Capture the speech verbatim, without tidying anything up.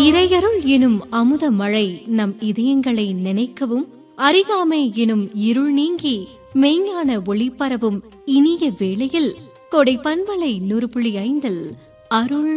இறையருள் எனும் அமுத மழை நம் இதயங்களை நினைக்கவும், அறியாமை எனும் இருள் நீங்கி மெய்ஞான ஒளி பரவும் இனிய வேளையில் கொடை பண்பலை நூறு புள்ளி ஐந்தில் அருள்